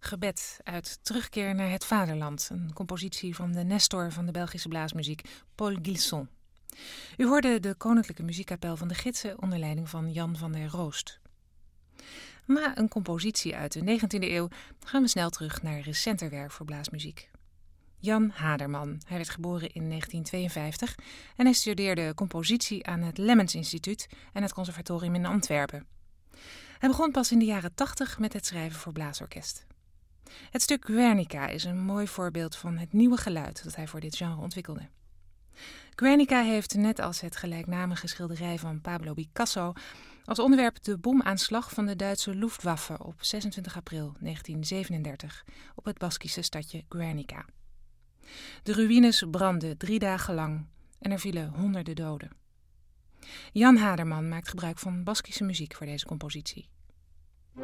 Gebed uit Terugkeer naar het Vaderland, een compositie van de Nestor van de Belgische blaasmuziek, Paul Gilson. U hoorde de Koninklijke Muziekkapel van de Gidsen onder leiding van Jan van der Roost. Na een compositie uit de 19e eeuw gaan we snel terug naar recenter werk voor blaasmuziek. Jan Haderman. Hij werd geboren in 1952 en hij studeerde compositie aan het Lemmens Instituut en het Conservatorium in Antwerpen. Hij begon pas in de jaren 80 met het schrijven voor blaasorkest. Het stuk Guernica is een mooi voorbeeld van het nieuwe geluid dat hij voor dit genre ontwikkelde. Guernica heeft, net als het gelijknamige schilderij van Pablo Picasso, als onderwerp de bomaanslag van de Duitse Luftwaffe op 26 april 1937 op het Baskische stadje Guernica. De ruïnes brandden 3 dagen lang en er vielen honderden doden. Jan Haderman maakt gebruik van Baskische muziek voor deze compositie.